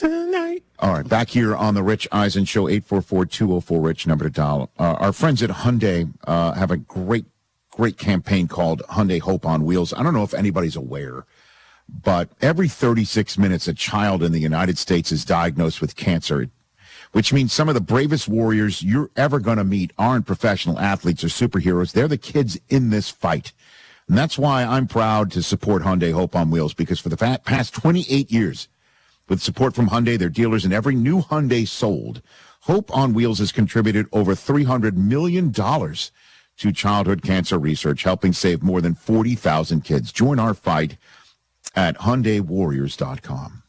tonight. All right, back here on the Rich Eisen Show, 844-204-RICH, number to dial. Our friends at Hyundai have a great campaign called Hyundai Hope on Wheels. I don't know if anybody's aware, but every 36 minutes, a child in the United States is diagnosed with cancer, which means some of the bravest warriors you're ever going to meet aren't professional athletes or superheroes. They're the kids in this fight. And that's why I'm proud to support Hyundai Hope on Wheels, because for the past 28 years, with support from Hyundai, their dealers, and every new Hyundai sold, Hope on Wheels has contributed over $300 million to childhood cancer research, helping save more than 40,000 kids. Join our fight at HyundaiWarriors.com.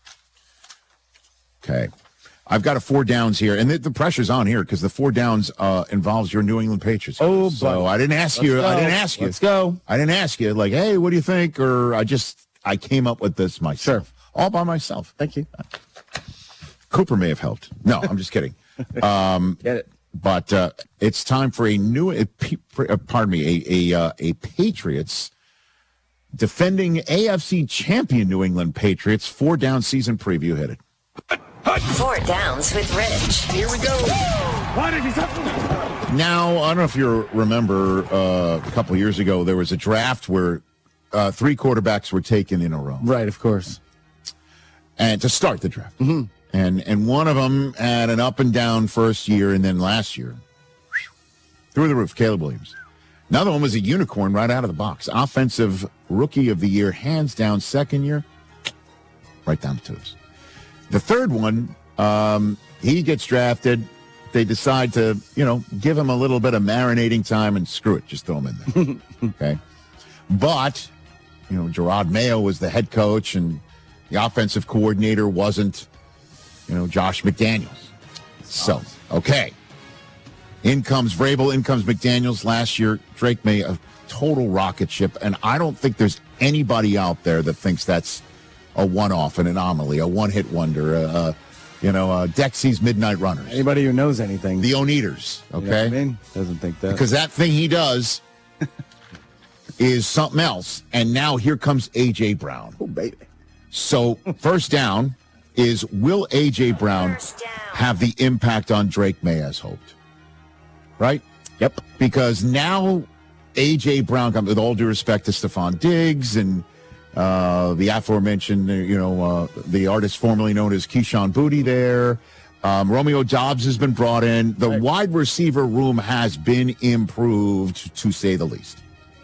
Okay. I've got a 4 downs here, and the pressure's on here because the 4 downs involves your New England Patriots. Oh, so I didn't ask you. Let's go. I didn't ask you, like, hey, what do you think? Or I came up with this myself. Sure. All by myself. Thank you. Cooper may have helped. No, I'm just kidding. Get it. But it's time for a Patriots defending AFC champion New England Patriots 4 down season preview. Hit it. 4 downs with Rich. Here we go. Now, I don't know if you remember a couple years ago, there was a draft where 3 quarterbacks were taken in a row. Right, of course. And to start the draft. Mm-hmm. And one of them had an up and down first year, and then last year, through the roof, Caleb Williams. Another one was a unicorn right out of the box. Offensive Rookie of the Year, hands down, second year, right down the tubes. The third one, he gets drafted. They decide to, give him a little bit of marinating time and screw it, just throw him in there. Okay. But, Gerard Mayo was the head coach, and the offensive coordinator wasn't, Josh McDaniels. So, okay. In comes Vrabel, in comes McDaniels. Last year, Drake May, a total rocket ship, and I don't think there's anybody out there that thinks that's a one-off, an anomaly, a one-hit wonder, Dexy's Midnight Runners. Anybody who knows anything. The Oneaters, okay? Doesn't think that. Because that thing he does is something else. And now here comes A.J. Brown. Oh, baby. So first down is, will A.J. Brown have the impact on Drake May as hoped? Right? Yep. Because now A.J. Brown, with all due respect to Stephon Diggs and the aforementioned, the artist formerly known as Keyshawn Boutte there. Romeo Doubs has been brought in. The wide receiver room has been improved, to say the least.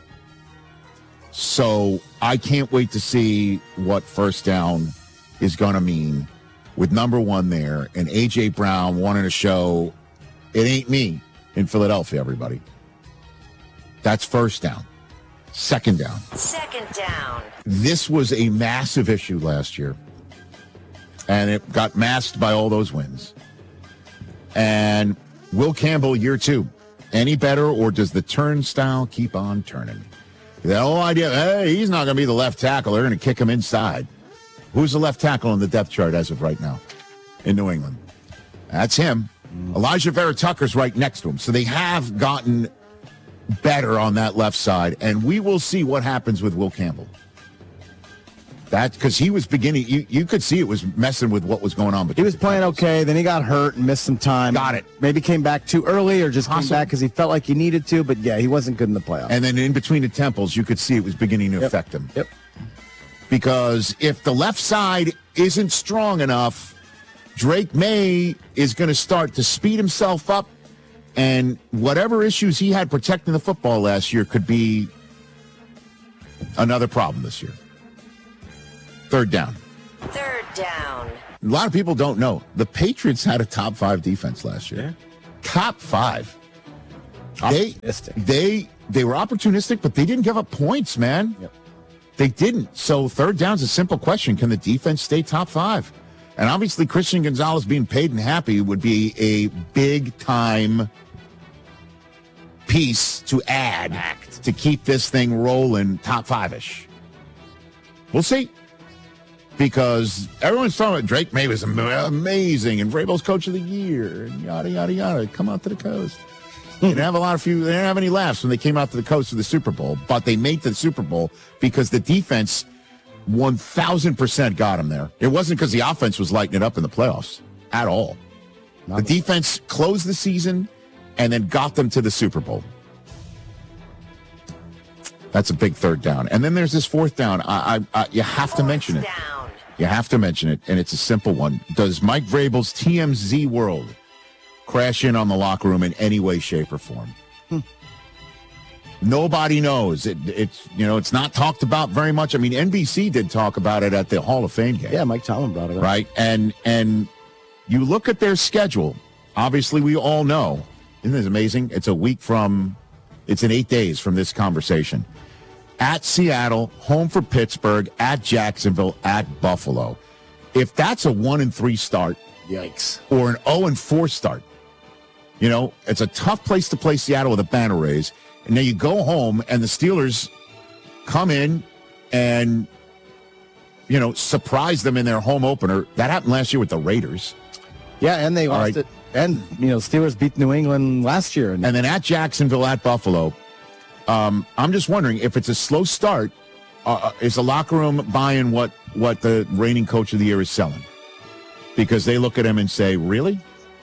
So I can't wait to see what first down is going to mean with number 1 there. And A.J. Brown wanting to show it ain't me in Philadelphia, everybody. That's first down. Second down. This was a massive issue last year, and it got masked by all those wins. And Will Campbell, year 2, any better, or does the turnstile keep on turning? That whole idea, hey, he's not going to be the left tackle. They're going to kick him inside. Who's the left tackle on the depth chart as of right now in New England? That's him. Elijah Vera Tucker's right next to him. So they have gotten better on that left side, and we will see what happens with Will Campbell. That, because he was beginning, you could see it was messing with what was going on. He was playing okay, then he got hurt and missed some time. Got it. Maybe came back too early or just came back because he felt like he needed to, but yeah, he wasn't good in the playoffs. And then in between the temples, you could see it was beginning to affect him. Yep. Because if the left side isn't strong enough, Drake May is going to start to speed himself up, and whatever issues he had protecting the football last year could be another problem this year. Third down. A lot of people don't know. The Patriots had a top 5 defense last year. Yeah. Top 5. Opportunistic. They were opportunistic, but they didn't give up points, man. Yep. They didn't. So third down's a simple question. Can the defense stay top 5? And obviously Christian Gonzalez being paid and happy would be a big-time piece to add to keep this thing rolling top 5-ish. We'll see. Because everyone's talking about Drake May was amazing and Vrabel's coach of the year and yada, yada, yada. Come out to the coast. They didn't have any laughs when they came out to the coast of the Super Bowl, but they made the Super Bowl because the defense 1000% got them there. It wasn't because the offense was lighting it up in the playoffs at all. The defense closed the season and then got them to the Super Bowl. That's a big third down. And then there's this fourth down. You have to mention it. You have to mention it, and it's a simple one. Does Mike Vrabel's TMZ world crash in on the locker room in any way, shape, or form? Nobody knows. It's not talked about very much. I mean, NBC did talk about it at the Hall of Fame game. Yeah, Mike Tomlin brought it up. Right? And you look at their schedule. Obviously, we all know. Isn't this amazing? It's in 8 days from this conversation. At Seattle, home for Pittsburgh, at Jacksonville, at Buffalo. If that's a 1-3 start, yikes, or an 0-4 start, it's a tough place to play Seattle with a banner raise. And then you go home and the Steelers come in and, surprise them in their home opener. That happened last year with the Raiders. Yeah, and they lost it. And, Steelers beat New England last year. And then at Jacksonville, at Buffalo. I'm just wondering if it's a slow start, is the locker room buying what the reigning coach of the year is selling? Because they look at him and say, really?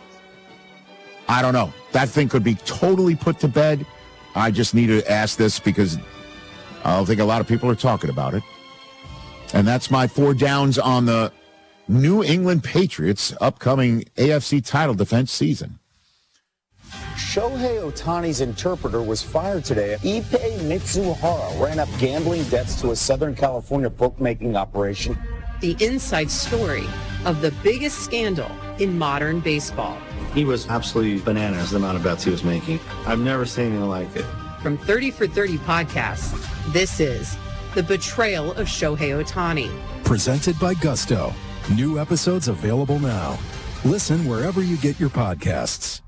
I don't know. That thing could be totally put to bed. I just need to ask this because I think a lot of people are talking about it. And that's my 4 downs on the New England Patriots' upcoming AFC title defense season. Shohei Ohtani's interpreter was fired today. Ippei Mitsuhara ran up gambling debts to a Southern California bookmaking operation. The inside story of the biggest scandal in modern baseball. He was absolutely bananas, the amount of bets he was making. I've never seen anything like it. From 30 for 30 podcasts, this is The Betrayal of Shohei Ohtani. Presented by Gusto. New episodes available now. Listen wherever you get your podcasts.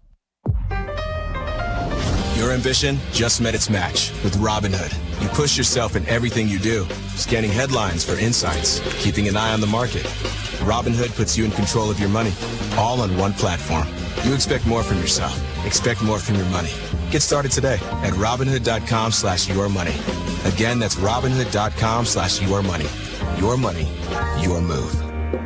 Your ambition just met its match with Robinhood. You push yourself in everything you do, scanning headlines for insights, keeping an eye on the market. Robinhood puts you in control of your money, all on one platform. You expect more from yourself. Expect more from your money. Get started today at Robinhood.com/yourmoney. Again, that's Robinhood.com/yourmoney. Your money, your move.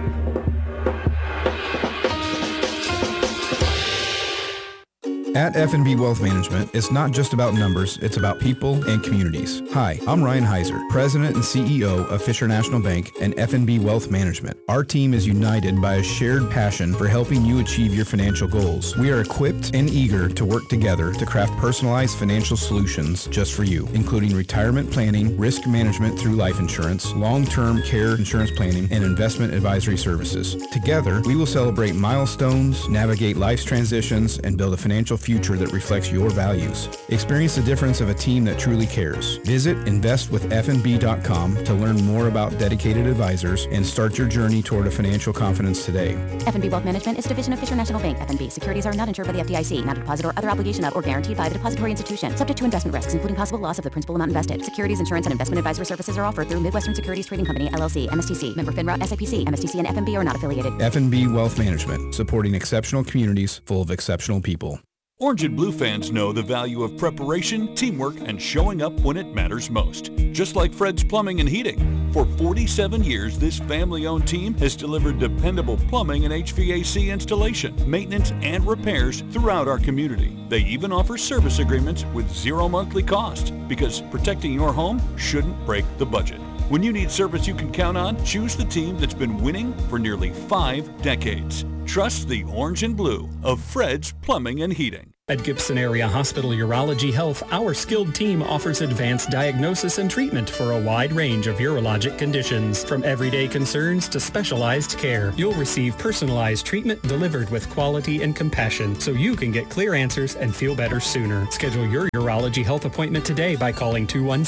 At F&B Wealth Management, it's not just about numbers, it's about people and communities. Hi, I'm Ryan Heiser, President and CEO of Fisher National Bank and F&B Wealth Management. Our team is united by a shared passion for helping you achieve your financial goals. We are equipped and eager to work together to craft personalized financial solutions just for you, including retirement planning, risk management through life insurance, long-term care insurance planning, and investment advisory services. Together, we will celebrate milestones, navigate life's transitions, and build a financial future that reflects your values. Experience the difference of a team that truly cares. Visit investwithfnb.com to learn more about dedicated advisors and start your journey toward a financial confidence today. F&B Wealth Management is a division of Fisher National Bank. F&B securities are not insured by the FDIC, not a deposit or other obligation of or guaranteed by the depository institution, subject to investment risks, including possible loss of the principal amount invested. Securities, insurance, and investment advisory services are offered through Midwestern Securities Trading Company, LLC, MSTC, member FINRA, SIPC. MSTC and F&B are not affiliated. F&B Wealth Management, supporting exceptional communities full of exceptional people. Orange and Blue fans know the value of preparation, teamwork, and showing up when it matters most. Just like Fred's Plumbing and Heating. For 47 years, this family-owned team has delivered dependable plumbing and HVAC installation, maintenance, and repairs throughout our community. They even offer service agreements with zero monthly cost, because protecting your home shouldn't break the budget. When you need service you can count on, choose the team that's been winning for nearly 5 decades. Trust the Orange and Blue of Fred's Plumbing and Heating. At Gibson Area Hospital Urology Health, our skilled team offers advanced diagnosis and treatment for a wide range of urologic conditions. From everyday concerns to specialized care, you'll receive personalized treatment delivered with quality and compassion so you can get clear answers and feel better sooner. Schedule your urology health appointment today by calling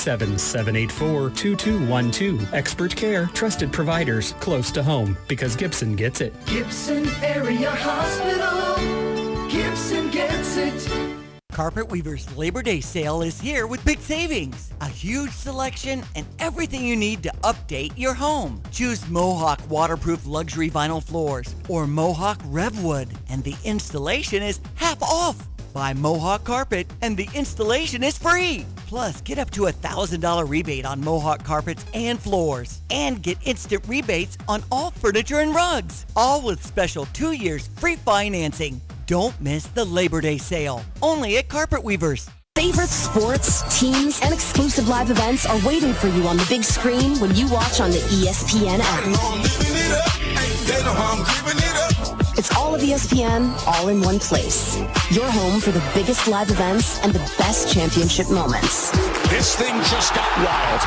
217-784-2212. Expert care, trusted providers, close to home, because Gibson gets it. Gibson Area Hospital. Gibson gets it. Carpet Weaver's Labor Day sale is here with big savings. A huge selection and everything you need to update your home. Choose Mohawk waterproof luxury vinyl floors or Mohawk Revwood, and the installation is half off. Buy Mohawk carpet and the installation is free. Plus, get up to $1,000 rebate on Mohawk carpets and floors. And get instant rebates on all furniture and rugs. All with special 2 years free financing. Don't miss the Labor Day sale. Only at Carpet Weavers. Favorite sports, teams, and exclusive live events are waiting for you on the big screen when you watch on the ESPN app. It's all of ESPN, all in one place. Your home for the biggest live events and the best championship moments. This thing just got wild.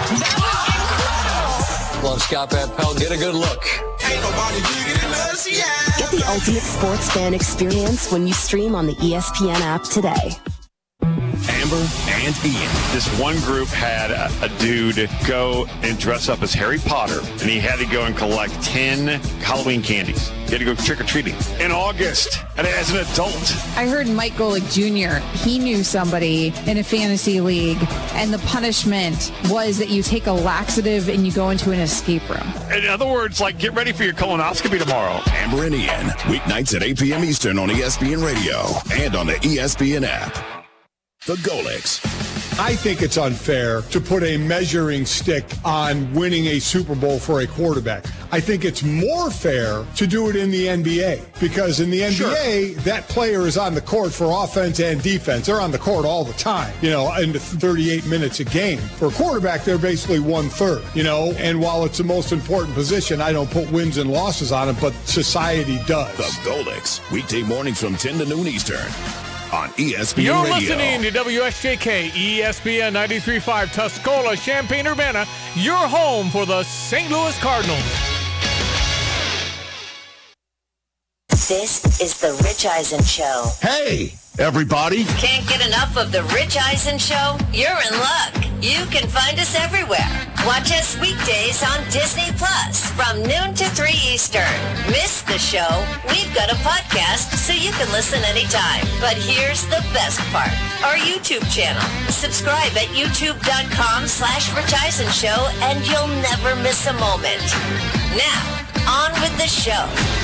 Love Scott Van Pelt. Get a good look. Ain't nobody bigger than us, yeah. Get the ultimate sports fan experience when you stream on the ESPN app today. Amber and Ian. This one group had a dude go and dress up as Harry Potter, and he had to go and collect 10 Halloween candies. He had to go trick-or-treating in August, and as an adult. I heard Mike Golick Jr., he knew somebody in a fantasy league, and the punishment was that you take a laxative and you go into an escape room. In other words, like, get ready for your colonoscopy tomorrow. Amber and Ian, weeknights at 8 p.m. Eastern on ESPN Radio and on the ESPN app. The Golicks. I think it's unfair to put a measuring stick on winning a Super Bowl for a quarterback. I think it's more fair to do it in the NBA because in the NBA, that player is on the court for offense and defense. They're on the court all the time, in the 38 minutes a game. For a quarterback, they're basically 1/3, and while it's the most important position, I don't put wins and losses on it, but society does. The Golicks, weekday mornings from 10 to noon Eastern. On ESPN You're Radio. listening to WSJK ESPN 93.5 Tuscola, Champaign-Urbana, your home for the St. Louis Cardinals. This is the Rich Eisen Show. Hey, everybody. Can't get enough of the Rich Eisen Show? You're in luck. You can find us everywhere. Watch us weekdays on Disney Plus from noon to 3 Eastern. Miss the show? We've got a podcast so you can listen anytime. But here's the best part. Our YouTube channel. Subscribe at youtube.com/Rich Eisen Show and you'll never miss a moment. Now, on with the show.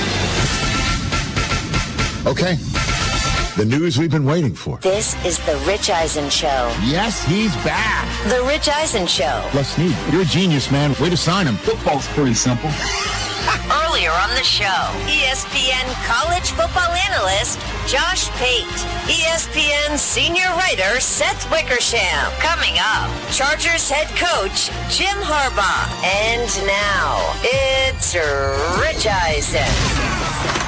Okay. The news we've been waiting for. This is the Rich Eisen Show. Yes, he's back. The Rich Eisen Show. Les Snead, you're a genius, man. Way to sign him. Football's pretty simple. Earlier on the show, ESPN college football analyst Josh Pate, ESPN senior writer Seth Wickersham. Coming up, Chargers head coach Jim Harbaugh. And now, it's Rich Eisen.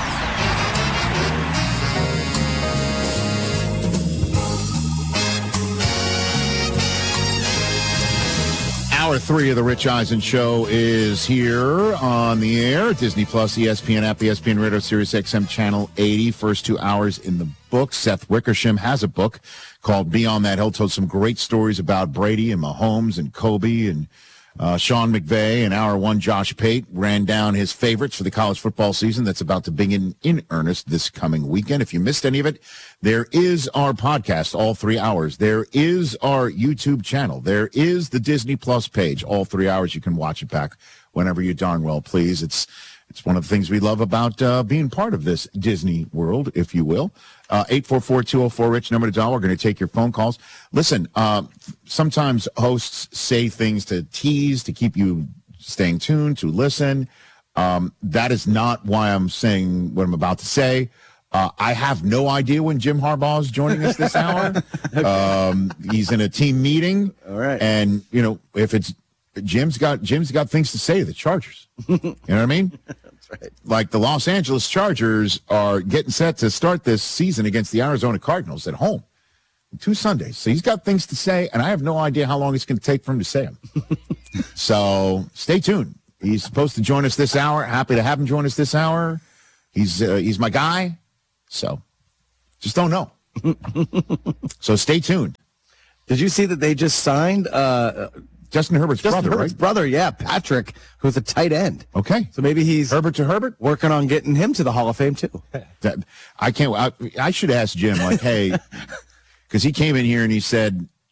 Hour 3 of the Rich Eisen Show is here on the air. Disney Plus, ESPN app, ESPN Radio, Sirius XM Channel 80. First 2 hours in the book. Seth Wickersham has a book called Beyond That. He'll tell some great stories about Brady and Mahomes and Kobe and Sean McVay. In hour 1, Josh Pate ran down his favorites for the college football season that's about to begin in earnest this coming weekend. If you missed any of it, there is our podcast, all 3 hours. There is our YouTube channel. There is the Disney Plus page, all 3 hours. You can watch it back whenever you darn well please. It's one of the things we love about being part of this Disney world, if you will. 844-204-RICH, number to dial. We're going to take your phone calls. Listen, sometimes hosts say things to tease, to keep you staying tuned, to listen. That is not why I'm saying what I'm about to say. I have no idea when Jim Harbaugh is joining us this hour. He's in a team meeting. All right. And, if it's Jim's got things to say to the Chargers. You know what I mean? That's right. Like the Los Angeles Chargers are getting set to start this season against the Arizona Cardinals at home. 2 Sundays. So he's got things to say, and I have no idea how long it's going to take for him to say them. So stay tuned. He's supposed to join us this hour. Happy to have him join us this hour. He's my guy. So just don't know. So stay tuned. Did you see that they just signed Justin Herbert's brother, yeah, Patrick, who's a tight end. Okay. So maybe he's Herbert to Herbert working on getting him to the Hall of Fame, too. I should ask Jim, like, hey, because he came in here and he said,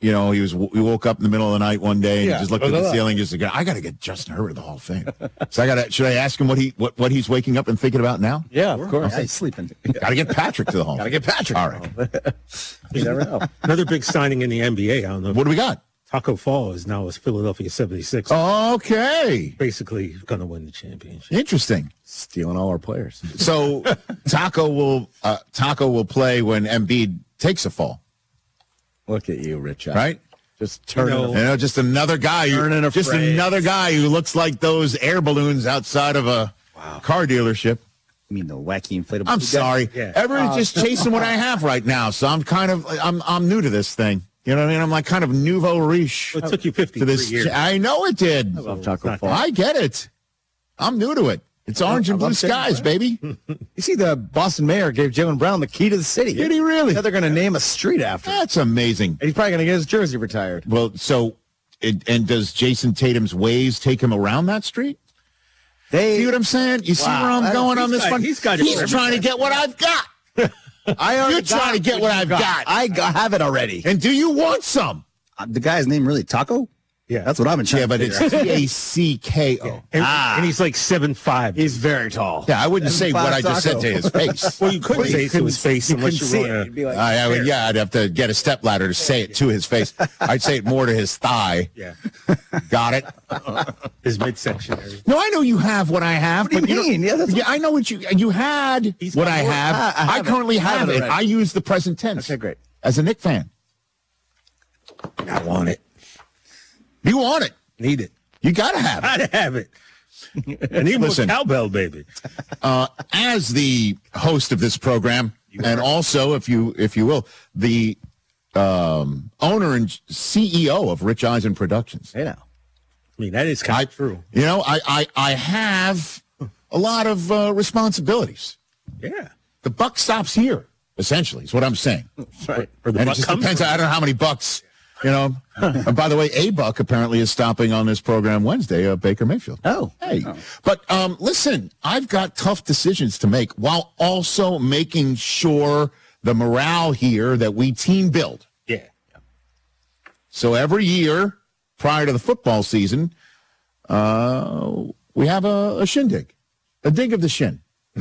we woke up in the middle of the night one day and Yeah. he just looked at the ceiling, just like, I got to get Justin Herbert in the Hall of Fame. So should I ask him what he's waking up and thinking about now? Yeah, of course. Okay. He's sleeping. Got to get Patrick to the Hall. Got to get Patrick. All right. You never know. Another big signing in the NBA. I don't know. What do we got? Taco Fall is now with Philadelphia 76. Okay. Basically going to win the championship. Interesting. Stealing all our players. So Taco will play when Embiid takes a fall. Look at you, Rich. Right? Just turning. Just another guy. Another guy who looks like those air balloons outside of a car dealership. You mean the wacky inflatable? I'm sorry. Yeah. Everyone's just chasing what I have right now, so I'm new to this thing. You know what I mean? I'm like kind of nouveau riche. It took you 53 years. I know it did. I love Taco Fall. I get it. I'm new to it. It's orange and blue skies, baby. You see, the Boston mayor gave Jaylen Brown the key to the city. Did he really? Yeah, they're going to name a street after him. That's amazing. And he's probably going to get his jersey retired. Well, and does Jason Tatum's ways take him around that street? See what I'm saying? You see where I'm going on this one? He's trying to get what I've got. You're trying to get what I've got. I have it already. And do you want some? The guy's name really Taco? Yeah. That's what I've been trying to figure out. But it's Tacko. And he's like 7'5". He's very tall. Yeah, I wouldn't say what I just said to his face. Well, you couldn't say it to his face unless you were I'd have to get a stepladder to say it to his face. I'd say it more to his thigh. Yeah. Got it? His midsection area. No, I know you have what I have. What do you mean? Yeah, I know what you had. What I have. I currently have it. I use the present tense. Okay, great. As a Knick fan. I want it. You want it. Need it. You got to have it. Gotta have it. I need more cowbell, baby. As the host of this program, and also, if you will, the owner and CEO of Rich Eisen Productions. Yeah. I mean, that is kind of true. You know, I have a lot of responsibilities. Yeah. The buck stops here, essentially, is what I'm saying. That's right. And it just depends. I don't know how many bucks. You know, and by the way, a buck apparently is stopping on this program Wednesday, Baker Mayfield. Oh, hey. But listen, I've got tough decisions to make while also making sure the morale here that we team build. Yeah. So every year prior to the football season, we have a shindig, a dig of the shin.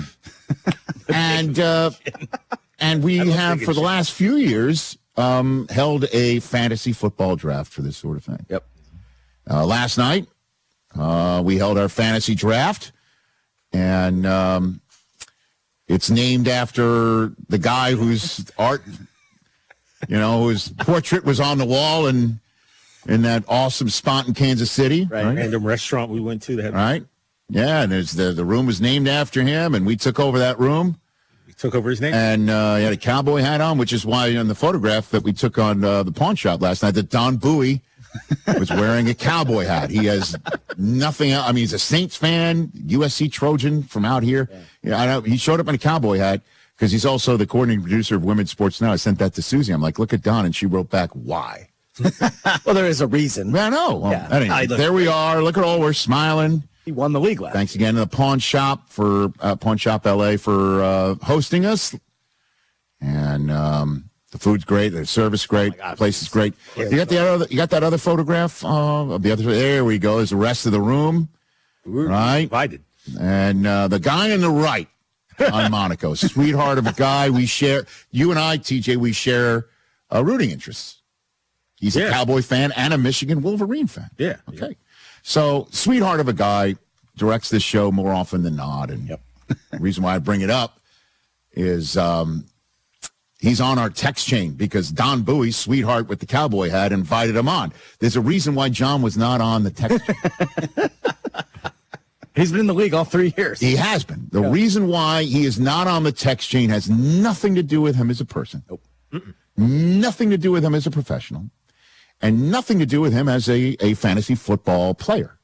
And we have for the last few years held a fantasy football draft for this sort of thing. Yep. Last night, we held our fantasy draft, and it's named after the guy whose art, whose portrait was on the wall in that awesome spot in Kansas City. Right. Random restaurant we went to. Right. Yeah, and the room was named after him, and we took over that room. Took over his name. And he had a cowboy hat on, which is why in the photograph that we took on the pawn shop last night, that Don Bowie was wearing a cowboy hat. He has nothing else. I mean, he's a Saints fan, USC Trojan from out here. Yeah, I know he showed up in a cowboy hat because he's also the coordinating producer of Women's Sports Now. I sent that to Susie. I'm like, look at Don, and she wrote back, why? Well, there is a reason. I know. Well, anyway, there we are. Look at all, we're smiling. He won the league last. Thanks again to the Pawn Shop for Pawn Shop LA for hosting us. And the food's great, the service great, the place is great. Yeah, you got that other photograph of the other. There we go. There's the rest of the room. Right. Invited. And the guy on the right on Monaco, sweetheart of a guy. We share. You and I, TJ, we share rooting interests. He's a Cowboy fan and a Michigan Wolverine fan. Yeah. Okay. So, sweetheart of a guy directs this show more often than not. And the reason why I bring it up is he's on our text chain because Don Bowie, sweetheart with the cowboy hat, invited him on. There's a reason why John was not on the text chain. He's been in the league all 3 years. He has been. The reason why he is not on the text chain has nothing to do with him as a person. Nope. Nothing to do with him as a professional. And nothing to do with him as a fantasy football player.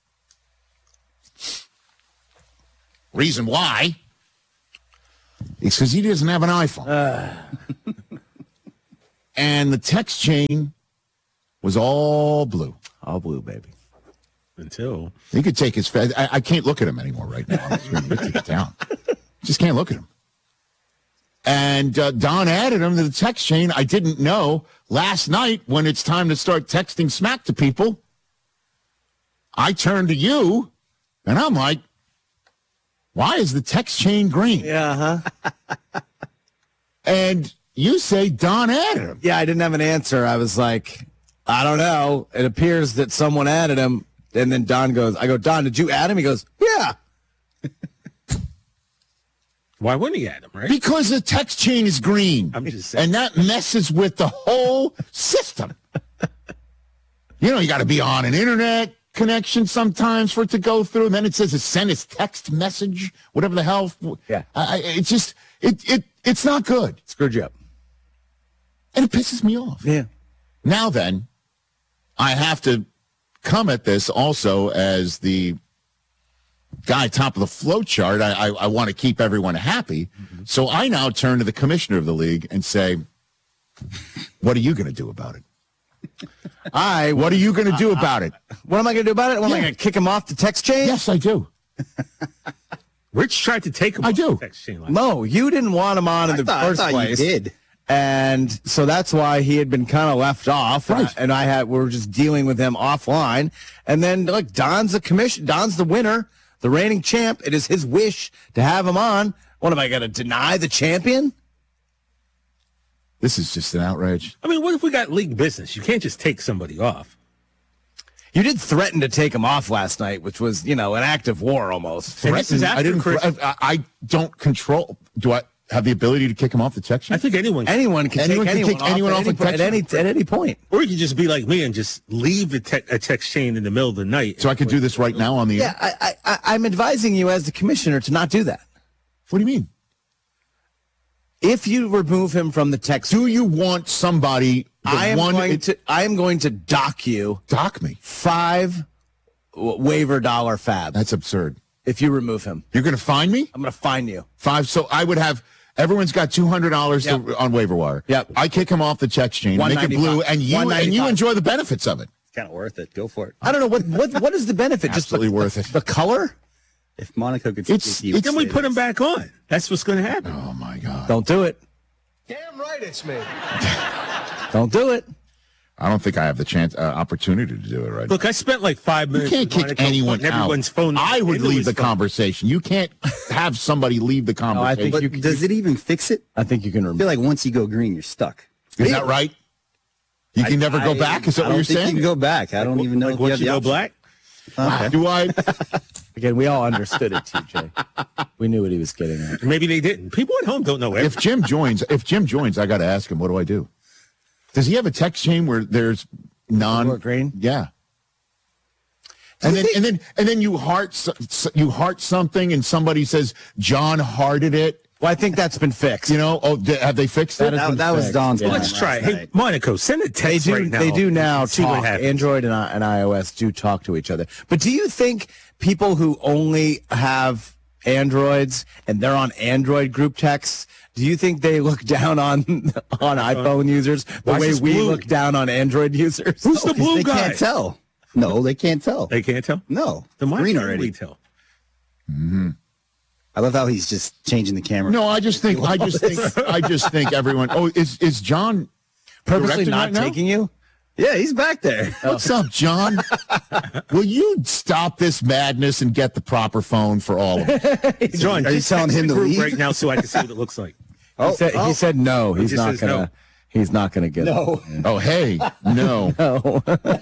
Reason why is because he doesn't have an iPhone. And the text chain was all blue. All blue, baby. Until he could take his face. I can't look at him anymore right now. I'm going to take it down. Just can't look at him. And Don added him to the text chain. I didn't know. last night, when it's time to start texting smack to people, I turn to you, and I'm like, why is the text chain green? Yeah, And you say Don added him. Yeah, I didn't have an answer. I was like, I don't know. It appears that someone added him. And then Don goes, I go, Don, did you add him? He goes, yeah. Why wouldn't he add him, right? Because the text chain is green. I'm just saying. And that messes with the whole system. You know, you got to be on an internet connection sometimes for it to go through. And then it says it sent its text message, whatever the hell. Yeah. It's just, it's not good. Screwed you up. And it pisses me off. Yeah. Now then, I have to come at this also as the guy top of the flow chart. I want to keep everyone happy. Mm-hmm. So I now turn to the commissioner of the league and say, what are you going to do about it? What are you going to do about it? What am I going to do about it? Am I going to kick him off the text chain? Yes, I do. Rich tried to take him off the text chain. No, you didn't want him on in the first place. You did. And so that's why he had been kind of left off. Right. And we were just dealing with him offline. And then, look, Don's the winner, the reigning champ. It is his wish to have him on. What, am I going to deny the champion? This is just an outrage. I mean, what if we got league business? You can't just take somebody off. You did threaten to take him off last night, which was, an act of war almost. I don't control. Do I have the ability to kick him off the text chain? I think anyone can take anyone off at any point. Or you can just be like me and just leave a text chain in the middle of the night. So I could do this right now on the air? Yeah, I'm advising you as the commissioner to not do that. What do you mean? If you remove him from the text, do you want somebody? I am going to dock you. Dock me 5 waiver dollar fab. That's absurd. If you remove him, you're going to fine me. I'm going to fine you 5. So I would have. Everyone's got $200 on waiver wire. Yep. I kick him off the text chain, make it blue, and you enjoy the benefits of it. It's kind of worth it. Go for it. I don't know what is the benefit. Absolutely Just worth it. The color. If Monaco could then we put him back on. That's what's going to happen. Oh my God! Don't do it. Damn right it's me. Don't do it. I don't think I have the opportunity to do it right. Look, I spent like 5 minutes. You can't kick anyone out. Everyone's phone. I would leave the conversation. You can't have somebody leave the conversation. No, I think does it even fix it? I think you can remove. I feel like once you go green, you're stuck. Is that right? You can never go back? Is that what you're saying? You can go back. I don't even know if once you go black. Do I? Again, we all understood it, TJ. We knew what he was getting at. Maybe they didn't. People at home don't know everything. If Jim joins, I got to ask him, what do I do? Does he have a text chain where there's green? Yeah. And then you heart something and somebody says John hearted it. Well, I think that's been fixed. Have they fixed it? That was Don's. Well, let's try it. Hey, Monaco, send a text right now. They do now talk. What Android and iOS do talk to each other. But do you think people who only have Androids and they're on Android group texts, do you think they look down on iPhone users the way we look down on Android users? Who's the blue guy? They can't tell. No, they can't tell. They can't tell? No. Then why green can't already. we tell? Mm-hmm. I love how he's just changing the camera. No, I just think everyone. Oh, is John purposely not right now? taking you? Yeah, he's back there. What's up, John? Will you stop this madness and get the proper phone for all of us? John, are you telling him to leave right now so I can see what it looks like? He said no. He's not gonna. No. He's not gonna get no. it. Oh, hey, no. No.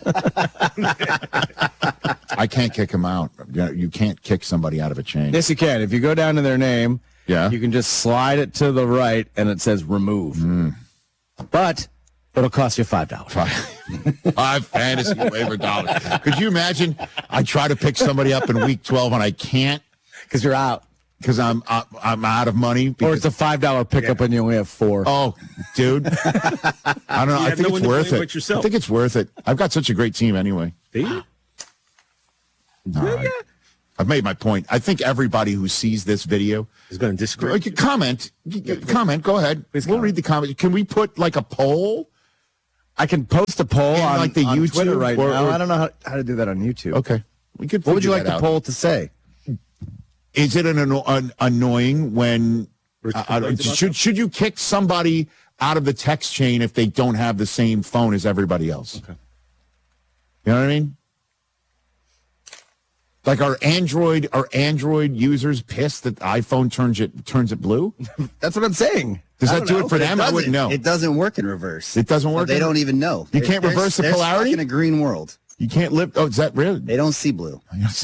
I can't kick him out. You can't kick somebody out of a chain. Yes, you can. If you go down to their name, yeah, you can just slide it to the right, and it says remove. But it'll cost you $5. 5 fantasy waiver dollars. Could you imagine? I try to pick somebody up in week 12 and I can't because you're out. Because I'm out of money. Or it's a $5 pickup and you only have 4. Oh, dude. I don't know. I think it's worth it. I think it's worth it. I've got such a great team anyway. Do you? No, I've made my point. I think everybody who sees this video is going to disagree. Comment. Go ahead. We'll read the comment. Can we put like a poll? I can post a poll on, like the on YouTube Twitter right now. I don't know how to do that on YouTube. Okay. We could. What would you like the poll to say? Is it annoying when should you kick somebody out of the text chain if they don't have the same phone as everybody else. Okay. You know what I mean? Like, are Android users pissed that iPhone turns it blue? That's what I'm saying. Does that do it for them? I wouldn't know. It doesn't work in reverse. It doesn't work. They don't even know. You can't reverse the polarity? They're stuck in a green world. You can't live. Oh, is that real? They don't see blue.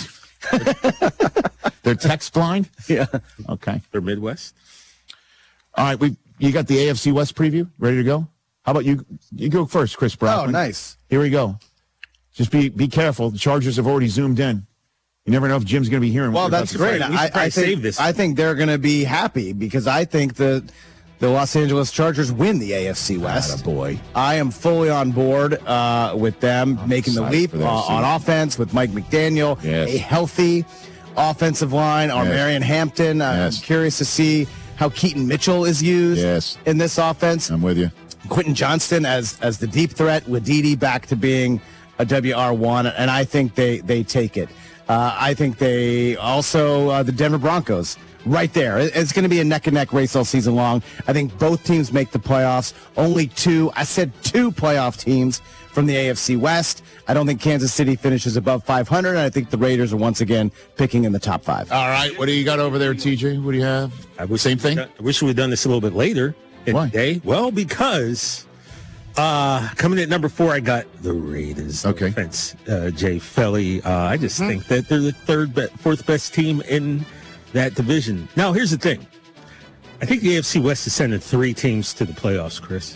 They're text blind? Yeah. Okay. They're Midwest. All right. You got the AFC West preview ready to go? How about you? You go first, Chris Brockman. Oh, nice. Here we go. Just be careful. The Chargers have already zoomed in. You never know if Jim's going to be hearing. Well, that's great. I think they're going to be happy because I think the Los Angeles Chargers win the AFC West. Boy, I am fully on board with them making the leap on offense with Mike McDaniel, a healthy offensive line. Or Marion Hampton. I'm curious to see how Keaton Mitchell is used in this offense. I'm with you. Quentin Johnston as the deep threat with Dede back to being a WR1, and I think they take it. I think they also, the Denver Broncos, right there. It's going to be a neck-and-neck race all season long. I think both teams make the playoffs. Only two playoff teams from the AFC West. I don't think Kansas City finishes above 500, and I think the Raiders are once again picking in the top 5. All right. What do you got over there, TJ? What do you have? Same thing? I wish we had done this a little bit later in the day. Well, because coming in at number 4, I got the Raiders. Okay. No offense, Jay Felly. I just think that they're the fourth best team in that division. Now, here's the thing. I think the AFC West is sending 3 teams to the playoffs, Chris.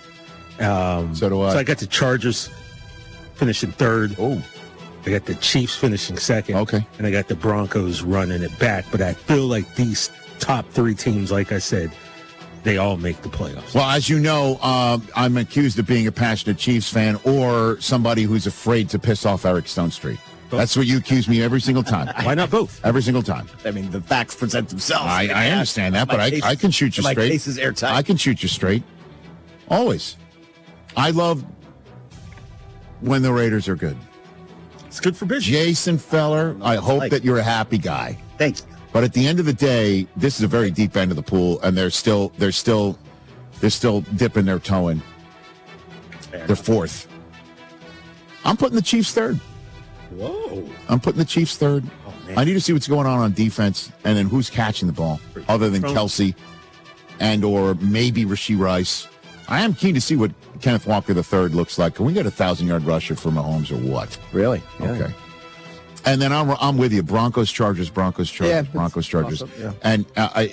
So do I. So I got the Chargers finishing 3rd. Oh. I got the Chiefs finishing 2nd. Okay. And I got the Broncos running it back. But I feel like these top 3 teams, like I said, they all make the playoffs. Well, as you know, I'm accused of being a passionate Chiefs fan or somebody who's afraid to piss off Eric Stonestreet. That's what you accuse me every single time. Why not both? Every single time. I mean, the facts present themselves. I understand that, but I can shoot you straight. My case is airtight. I can shoot you straight. Always. I love when the Raiders are good. It's good for business. Jason Feller, I hope that you're a happy guy. Thank you. But at the end of the day, this is a very deep end of the pool, and they're still dipping their toe in. They're 4th. I'm putting the Chiefs 3rd. Whoa. I'm putting the Chiefs 3rd. Oh, man. I need to see what's going on defense, and then who's catching the ball, other than Kelsey and or maybe Rashee Rice. I am keen to see what Kenneth Walker III looks like. Can we get a 1,000-yard rusher for Mahomes or what? Really? Yeah. Okay. And then I'm with you. Broncos, Chargers. Yeah, Broncos, Chargers. Awesome, yeah. And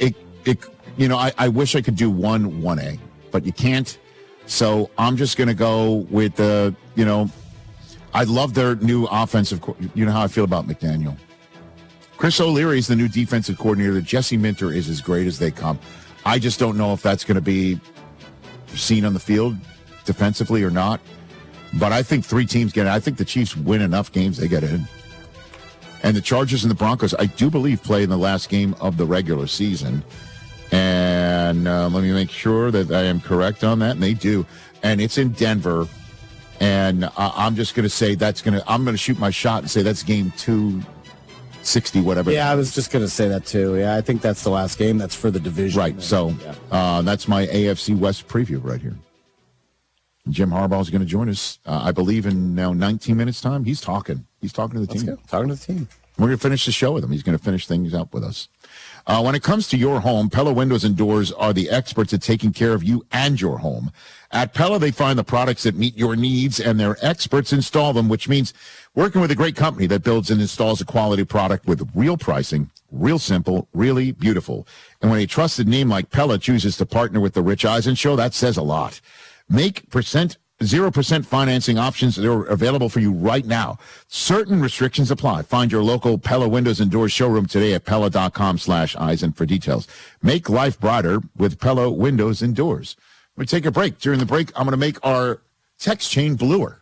I wish I could do 1A, but you can't. So I'm just going to go with I love their new offensive. You know how I feel about McDaniel. Chris O'Leary is the new defensive coordinator. Jesse Minter is as great as they come. I just don't know if that's going to be seen on the field defensively or not. But I think 3 teams get it. I think the Chiefs win enough games, they get in. And the Chargers and the Broncos, I do believe, play in the last game of the regular season. And let me make sure that I am correct on that. And they do. And it's in Denver. And I'm just going to say I'm going to shoot my shot and say that's game 260, whatever. Yeah, I was just going to say that too. Yeah, I think that's the last game. That's for the division. Right. So that's my AFC West preview right here. Jim Harbaugh is going to join us, I believe, in now 19 minutes' time. He's talking. He's talking to the team. Talking to the team. We're going to finish the show with him. He's going to finish things up with us. When it comes to your home, Pella Windows and Doors are the experts at taking care of you and your home. At Pella, they find the products that meet your needs, and their experts install them, which means working with a great company that builds and installs a quality product with real pricing, real simple, really beautiful. And when a trusted name like Pella chooses to partner with the Rich Eisen Show, that says a lot. Make 0% financing options that are available for you right now. Certain restrictions apply. Find your local Pella Windows and Doors showroom today at Pella.com/Eisen for details. Make life brighter with Pella Windows and Doors. We're going to take a break. During the break, I'm going to make our text chain bluer.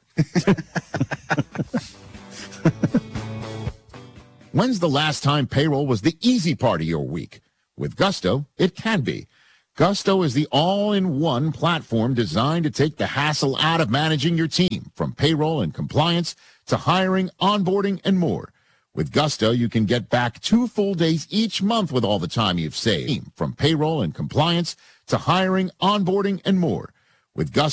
When's the last time payroll was the easy part of your week? With Gusto, it can be. Gusto is the all-in-one platform designed to take the hassle out of managing your team, from payroll and compliance to hiring, onboarding, and more. With Gusto, you can get back 2 full days each month with all the time you've saved, from payroll and compliance to hiring, onboarding, and more. With Gusto,